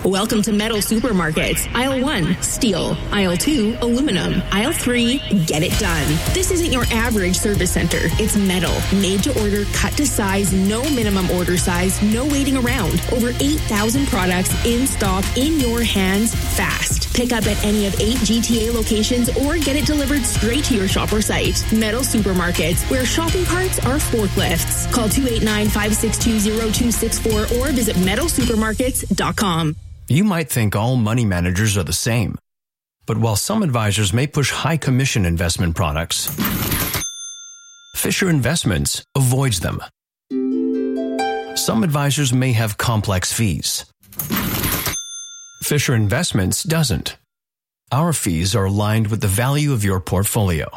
Welcome to Metal Supermarkets. Aisle 1, steel. Aisle 2, aluminum. Aisle 3, get it done. This isn't your average service center. It's metal, made to order, cut to size, no minimum order size, no waiting around. Over 8,000 products in stock, in your hands, fast. Pick up at any of 8 GTA locations or get it delivered straight to your shop or site. Metal Supermarkets, where shopping carts are forklifts. Call 289-562-0264 or visit metalsupermarkets.com. You might think all money managers are the same. But while some advisors may push high commission investment products, Fisher Investments avoids them. Some advisors may have complex fees. Fisher Investments doesn't. Our fees are aligned with the value of your portfolio.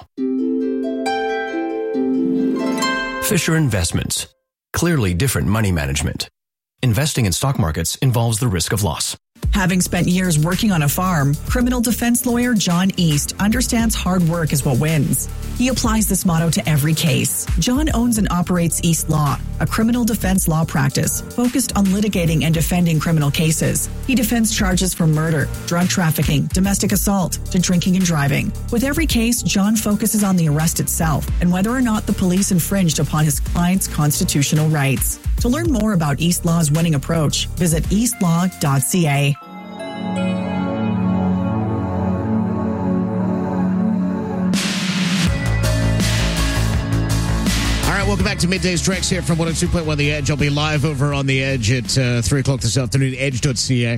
Fisher Investments. Clearly different money management. Investing in stock markets involves the risk of loss. Having spent years working on a farm, criminal defense lawyer John East understands hard work is what wins. He applies this motto to every case. John owns and operates East Law, a criminal defense law practice focused on litigating and defending criminal cases. He defends charges from murder, drug trafficking, domestic assault, to drinking and driving. With every case, John focuses on the arrest itself and whether or not the police infringed upon his client's constitutional rights. To learn more about East Law's winning approach, visit eastlaw.ca. Welcome back to Middays Drex here from 102.1 The Edge. I'll be live over on The Edge at 3 o'clock this afternoon, edge.ca.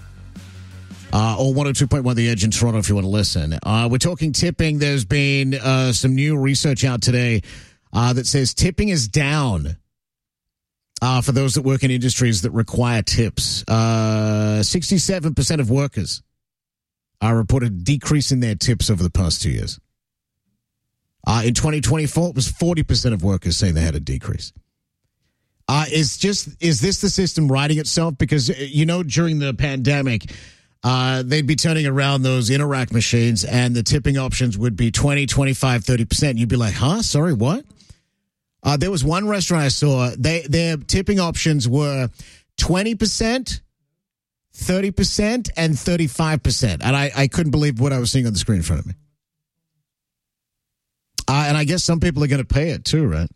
Or 102.1 The Edge in Toronto if you want to listen. We're talking tipping. There's been some new research out today that says tipping is down for those that work in industries that require tips. 67% of workers are reported decreasing their tips over the past 2 years. In 2024, it was 40% of workers saying they had a decrease. Is this the system righting itself? Because, during the pandemic, they'd be turning around those Interac machines and the tipping options would be 20, 25, 30%. You'd be like, huh? Sorry, what? There was one restaurant I saw. Their tipping options were 20%, 30%, and 35%. And I couldn't believe what I was seeing on the screen in front of me. And I guess some people are going to pay it too, right?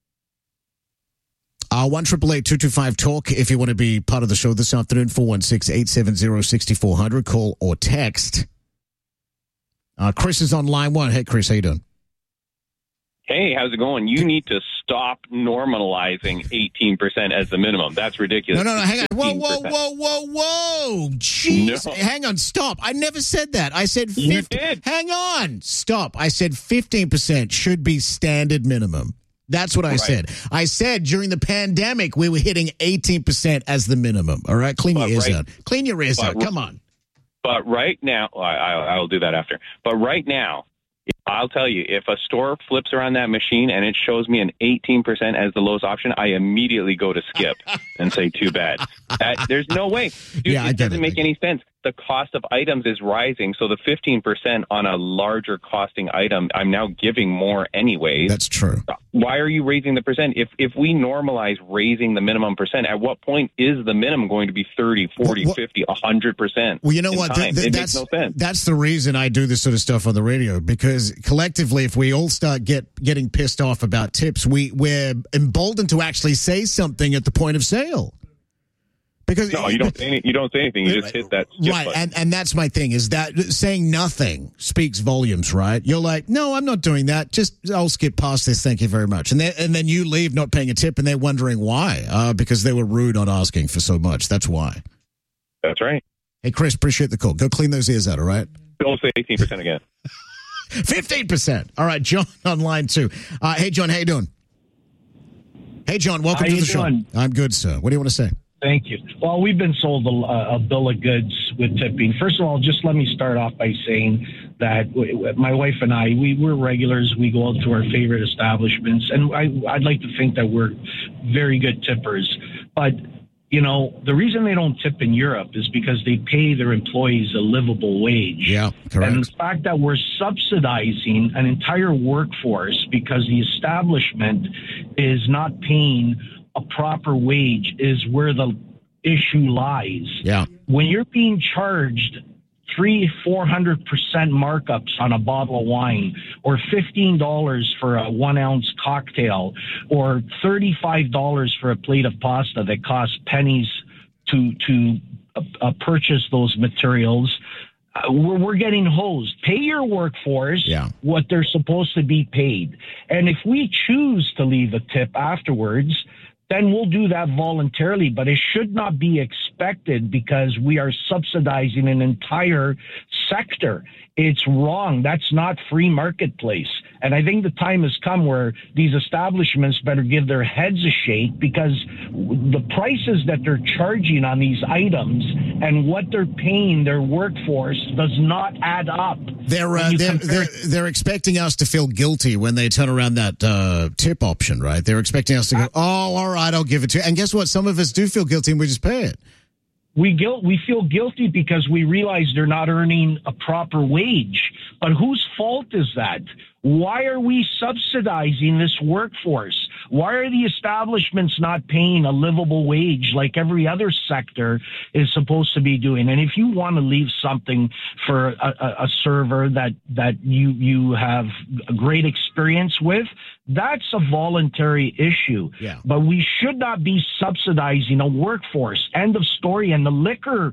1-888-225-TALK if you want to be part of the show this afternoon. 416-870-6400. Call or text. Chris is on line 1. Hey, Chris, how you doing? Hey, how's it going? You need to stop normalizing 18% as the minimum. That's ridiculous. No, hang on. Whoa. Jeez. No. Hang on, stop. I never said that. I said 15. You did. Hang on. Stop. I said 15% should be standard minimum. That's what I said. I said during the pandemic, we were hitting 18% as the minimum. All right? Clean your ears out. Clean your ears out. Come on. But right now, I'll do that after. But right now, I'll tell you, if a store flips around that machine and it shows me an 18% as the lowest option, I immediately go to skip and say, too bad. There's no way. Dude, it doesn't make any sense. The cost of items is rising, so the 15% on a larger costing item, I'm now giving more anyways. That's true. Why are you raising the percent? If we normalize raising the minimum percent, at what point is the minimum going to be 30, 40, 50, 100%? Well, you know what? It makes no sense. That's the reason I do this sort of stuff on the radio, because collectively, if we all start getting pissed off about tips, we're emboldened to actually say something at the point of sale. Because no, you don't say anything. You just hit that skip button. And that's my thing, is that saying nothing speaks volumes, right? You're like, no, I'm not doing that. Just I'll skip past this. Thank you very much. And then you leave not paying a tip, and they're wondering why. Because they were rude on asking for so much. That's why. That's right. Hey, Chris, appreciate the call. Go clean those ears out, all right? Don't say 18% again. 15%. All right, John on line 2. Hey, John, how you doing? Hey, John, welcome to the show. I'm good, sir. What do you want to say? Thank you. Well, we've been sold a bill of goods with tipping. First of all, just let me start off by saying that my wife and I, we're regulars. We go out to our favorite establishments, and I'd like to think that we're very good tippers. But, the reason they don't tip in Europe is because they pay their employees a livable wage. Yeah, correct. And the fact that we're subsidizing an entire workforce because the establishment is not paying a proper wage is where the issue lies. Yeah. When you're being charged 300-400% markups on a bottle of wine, or $15 for a 1 ounce cocktail, or $35 for a plate of pasta that costs pennies to purchase those materials, we're getting hosed. Pay your workforce what they're supposed to be paid. And if we choose to leave a tip afterwards, then we'll do that voluntarily, but it should not be expected because we are subsidizing an entire sector. It's wrong. That's not free marketplace. And I think the time has come where these establishments better give their heads a shake, because the prices that they're charging on these items and what they're paying their workforce does not add up. They're expecting us to feel guilty when they turn around that tip option, right? They're expecting us to go, oh, all right, I'll give it to you. And guess what? Some of us do feel guilty and we just pay it. We feel guilty because we realize they're not earning a proper wage. But whose fault is that? Why are we subsidizing this workforce? Why are the establishments not paying a livable wage like every other sector is supposed to be doing? And if you want to leave something for a server that you have a great experience with, that's a voluntary issue. Yeah. But we should not be subsidizing a workforce. End of story. And the liquor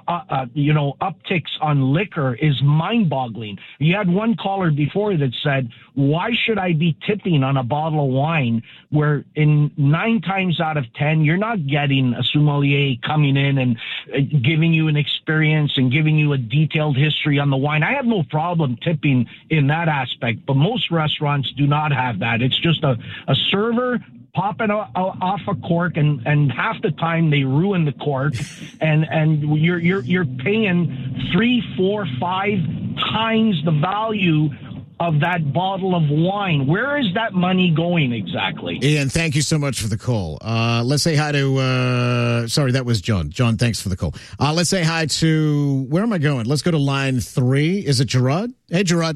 upticks on liquor is mind-boggling. You had one caller before that said, why should I be tipping on a bottle of wine where in 9 times out of 10, you're not getting a sommelier coming in and giving you an experience and giving you a detailed history on the wine. I have no problem tipping in that aspect, but most restaurants do not have that. It's just a server popping off a cork, and half the time they ruin the cork, and you're paying 3, 4, 5 times the value of that bottle of wine. Where is that money going exactly? Ian, thank you so much for the call. Let's say hi to, sorry, that was John. John, thanks for the call. Let's say hi to, where am I going? Let's go to line 3. Is it Gerard? Hey, Gerard.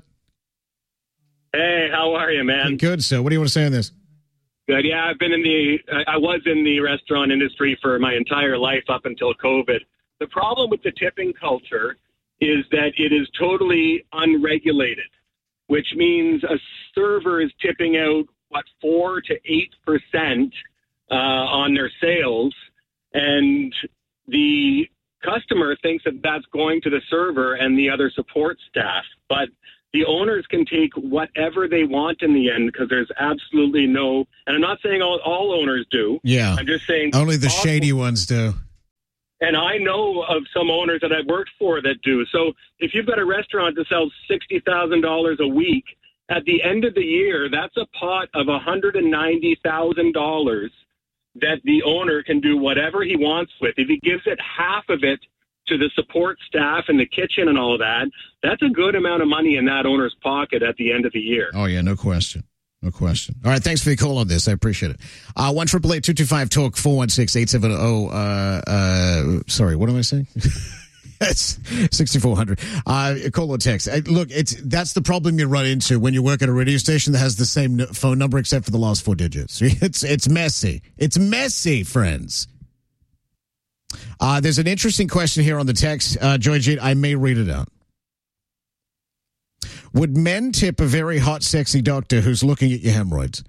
Hey, how are you, man? Good, sir. What do you want to say on this? Good. Yeah, I was in the restaurant industry for my entire life up until COVID. The problem with the tipping culture is that it is totally unregulated, which means a server is tipping out, 4 to 8% on their sales, and the customer thinks that that's going to the server and the other support staff. But the owners can take whatever they want in the end, because there's absolutely no, and I'm not saying all owners do. Yeah. I'm just saying only the shady ones do. And I know of some owners that I've worked for that do. So if you've got a restaurant that sells $60,000 a week, at the end of the year, that's a pot of $190,000 that the owner can do whatever he wants with. If he gives it half of it to the support staff and the kitchen and all of that, that's a good amount of money in that owner's pocket at the end of the year. Oh, yeah, no question. No question. All right, thanks for the call on this. I appreciate it. 1-888-225-TALK, 416-870. Sorry, what am I saying? That's 6,400. Call or text. Look, that's the problem you run into when you work at a radio station that has the same phone number except for the last 4 digits. It's messy. It's messy, friends. There's an interesting question here on the text, Joy. I may read it out. Would men tip a very hot, sexy doctor who's looking at your hemorrhoids?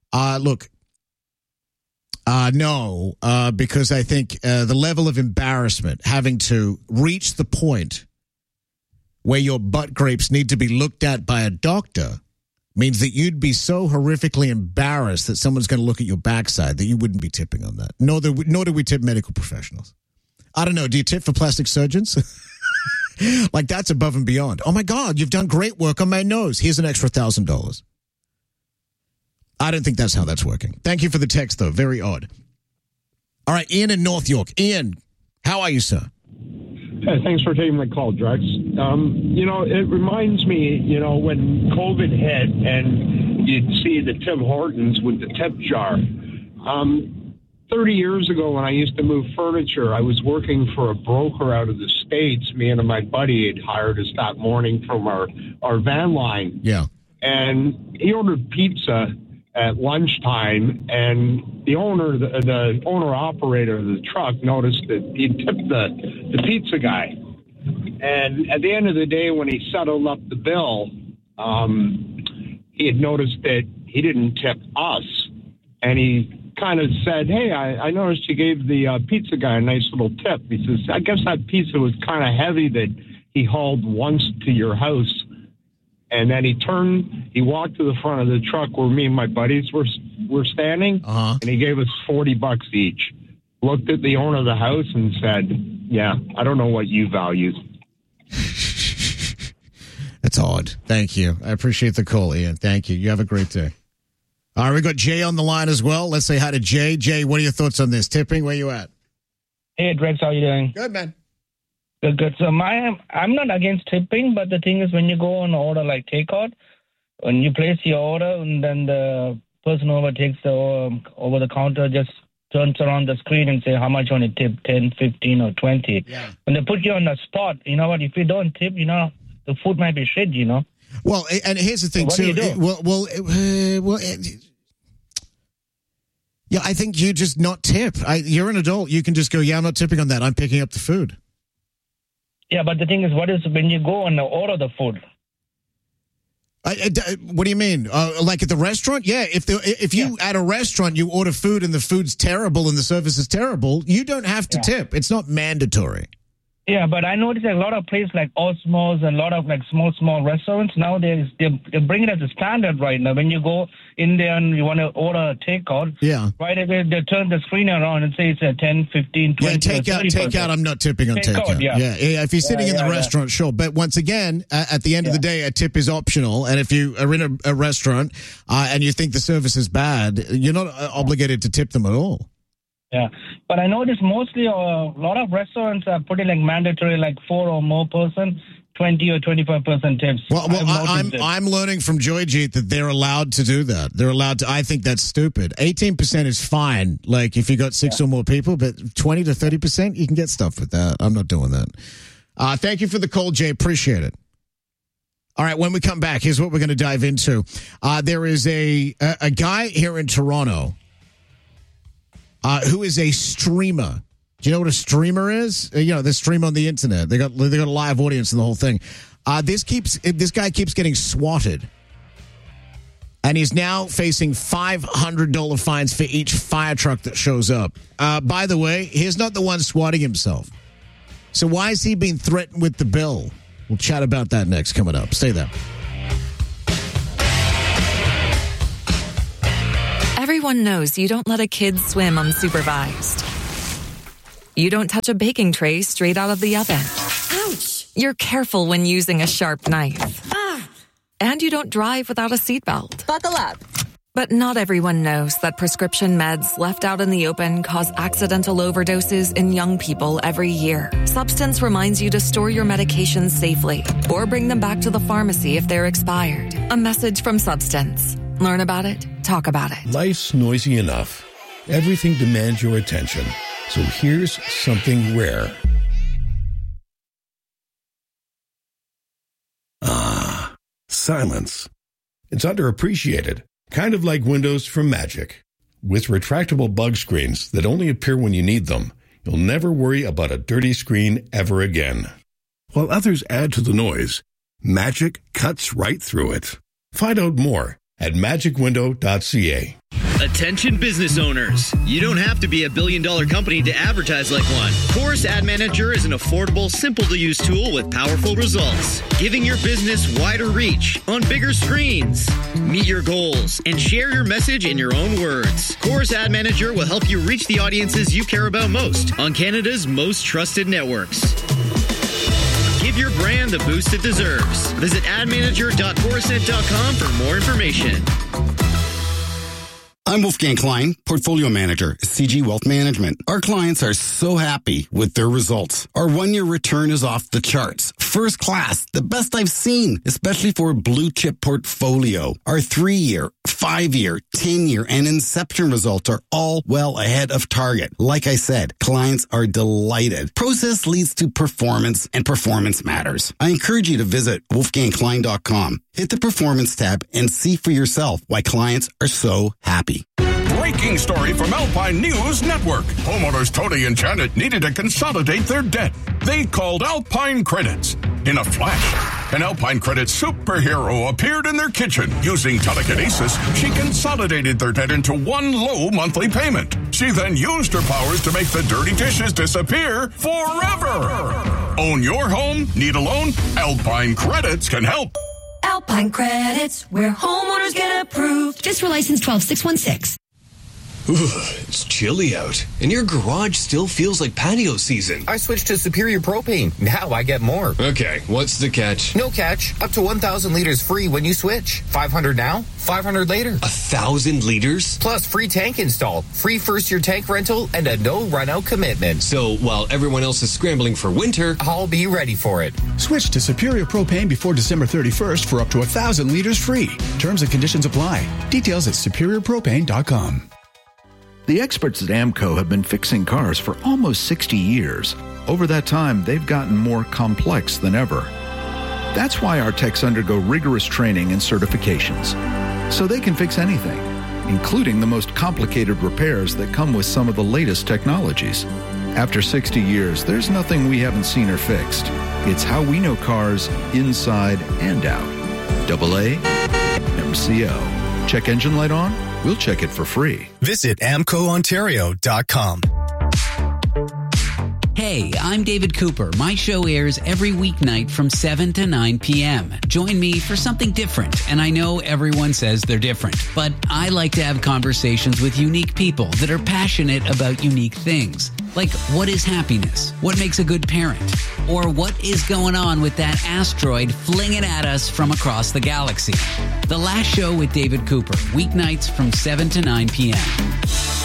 No, because I think the level of embarrassment having to reach the point where your butt grapes need to be looked at by a doctor means that you'd be so horrifically embarrassed that someone's going to look at your backside that you wouldn't be tipping on that. Nor do we tip medical professionals. I don't know. Do you tip for plastic surgeons? Like, that's above and beyond. Oh, my God, you've done great work on my nose. Here's an extra $1,000. I don't think that's how that's working. Thank you for the text, though. Very odd. All right, Ian in North York. Ian, how are you, sir? Hey, thanks for taking my call, Drex. It reminds me, when COVID hit and you'd see the Tim Hortons with the tip jar. 30 years ago when I used to move furniture, I was working for a broker out of the States. Me and my buddy had hired us that morning from our van line. Yeah. And he ordered pizza, at lunchtime, and the owner operator of the truck noticed that he tipped the pizza guy. And at the end of the day, when he settled up the bill, he had noticed that he didn't tip us. And he kind of said, hey, I noticed you gave the pizza guy a nice little tip. He says, I guess that pizza was kind of heavy that he hauled once to your house. And then he walked to the front of the truck where me and my buddies were standing, and he gave us $40 each. Looked at the owner of the house and said, yeah, I don't know what you value. That's odd. Thank you. I appreciate the call, Ian. Thank you. You have a great day. All right, we got Jay on the line as well. Let's say hi to Jay. Jay, what are your thoughts on this? Tipping, where you at? Hey, Drex, how you doing? Good, man. Good. So I'm not against tipping, but the thing is when you go on order like takeout, when you place your order and then the person over takes the over the counter just turns around the screen and say how much you want to tip, 10, 15, or 20. Yeah. When they put you on the spot, you know what, if you don't tip, you know, the food might be shit, you know. Well, and here's the thing, so too. Yeah, I think you just not tip. You're an adult. You can just go, yeah, I'm not tipping on that. I'm picking up the food. Yeah, but the thing is, what is when you go and order the food? What do you mean? Like at the restaurant? Yeah, if you at a restaurant you order food and the food's terrible and the service is terrible, you don't have to tip. It's not mandatory. Yeah, but I noticed a lot of places like Osmos and a lot of like small restaurants nowadays, they bring it as a standard right now. When you go in there and you want to order a takeout, right away they turn the screen around and say it's a 10, 15, 20, takeout, I'm not tipping on takeout. Yeah. If you're sitting in the restaurant, sure. But once again, at the end of the day, a tip is optional. And if you are in a restaurant and you think the service is bad, you're not obligated to tip them at all. Yeah, but I noticed mostly a lot of restaurants are putting like mandatory, like 4 or more person, 20 or 25% tips. Well, I'm learning from Joyjeet that they're allowed to do that. They're allowed to. I think that's stupid. 18% is fine, like if you got 6 or more people, but 20 to 30%, you can get stuff with that. I'm not doing that. Thank you for the call, Jay. Appreciate it. All right, when we come back, here's what we're going to dive into. There is a guy here in Toronto. Who is a streamer. Do you know what a streamer is? You know, they stream on the internet. They got a live audience and the whole thing. This guy keeps getting swatted. And he's now facing $500 fines for each fire truck that shows up. By the way, he's not the one swatting himself. So why is he being threatened with the bill? We'll chat about that next, coming up. Stay there. Everyone knows you don't let a kid swim unsupervised. You don't touch a baking tray straight out of the oven. Ouch! You're careful when using a sharp knife. Ah! And you don't drive without a seatbelt. Buckle up. But not everyone knows that prescription meds left out in the open cause accidental overdoses in young people every year. Substance reminds you to store your medications safely or bring them back to the pharmacy if they're expired. A message from Substance. Learn about it. Talk about it. Life's noisy enough. Everything demands your attention. So here's something rare. Silence. It's underappreciated. Kind of like Windows from Magic. With retractable bug screens that only appear when you need them, you'll never worry about a dirty screen ever again. While others add to the noise, Magic cuts right through it. Find out more at magicwindow.ca. Attention business owners. You don't have to be a billion-dollar company to advertise like one. Chorus Ad Manager is an affordable, simple-to-use tool with powerful results, giving your business wider reach on bigger screens. Meet your goals and share your message in your own words. Chorus Ad Manager will help you reach the audiences you care about most on Canada's most trusted networks. Give your brand the boost it deserves. Visit admanager.corusent.com for more information. I'm Wolfgang Klein, Portfolio Manager, CG Wealth Management. Our clients are so happy with their results. Our 1-year return is off the charts. First class, the best I've seen, especially for a blue chip portfolio. Our 3-year 5-year, 10-year, and Inception results are all well ahead of target. Like I said, clients are delighted. Process leads to performance, and performance matters. I encourage you to visit wolfgangklein.com. Hit the Performance tab and see for yourself why clients are so happy. Breaking story from Alpine News Network. Homeowners Tony and Janet needed to consolidate their debt. They called Alpine Credits. In a flash, an Alpine Credits superhero appeared in their kitchen. Using telekinesis, she consolidated their debt into one low monthly payment. She then used her powers to make the dirty dishes disappear forever. Own your home? Need a loan? Alpine Credits can help. Alpine Credits, where homeowners get approved. Just for license 12616. Ooh, it's chilly out, and your garage still feels like patio season. I switched to Superior Propane. Now I get more. Okay, what's the catch? No catch. Up to 1,000 liters free when you switch. 500 now, 500 later. 1,000 liters? Plus free tank install, free first-year tank rental, and a no-run-out commitment. So while everyone else is scrambling for winter, I'll be ready for it. Switch to Superior Propane before December 31st for up to 1,000 liters free. Terms and conditions apply. Details at superiorpropane.com. The experts at AMCO have been fixing cars for almost 60 years. Over that time, they've gotten more complex than ever. That's why our techs undergo rigorous training and certifications, so they can fix anything, including the most complicated repairs that come with some of the latest technologies. After 60 years, there's nothing we haven't seen or fixed. It's how we know cars inside and out. AA MCO. Check engine light on? We'll check it for free. Visit AmcoOntario.com. Hey, I'm David Cooper. My show airs every weeknight from 7 to 9 p.m. Join me for something different. And I know everyone says they're different, but I like to have conversations with unique people that are passionate about unique things. Like, what is happiness? What makes a good parent? Or what is going on with that asteroid flinging at us from across the galaxy? The Last Show with David Cooper, weeknights from 7 to 9 p.m.